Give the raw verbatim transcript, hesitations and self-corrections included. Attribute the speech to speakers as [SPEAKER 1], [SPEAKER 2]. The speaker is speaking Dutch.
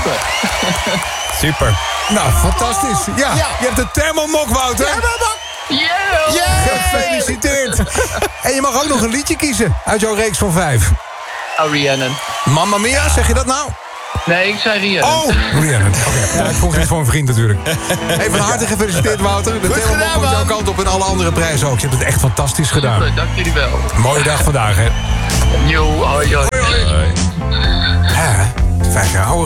[SPEAKER 1] Super.
[SPEAKER 2] Nou, fantastisch. Ja,
[SPEAKER 1] Ja.
[SPEAKER 2] je hebt de thermomok, Wouter.
[SPEAKER 3] Yeah!
[SPEAKER 2] Gefeliciteerd. En je mag ook nog een liedje kiezen uit jouw reeks van vijf.
[SPEAKER 3] Oh, Rhiannon.
[SPEAKER 2] Mamma Mia, zeg je dat nou?
[SPEAKER 3] Nee, ik zei Rhiannon.
[SPEAKER 2] Oh, Rhiannon. Oké, ja, ik vroeg iets voor een vriend natuurlijk. Hey, van harte gefeliciteerd, Wouter. De thermomok
[SPEAKER 1] gedaan,
[SPEAKER 2] komt jouw
[SPEAKER 1] man.
[SPEAKER 2] kant op en alle andere prijzen ook. Je hebt het echt fantastisch gedaan.
[SPEAKER 3] Super, dank jullie wel.
[SPEAKER 2] Mooie dag vandaag, hè.
[SPEAKER 3] Yo, hoi, hoi.
[SPEAKER 2] Ja, vijf jaar ouder.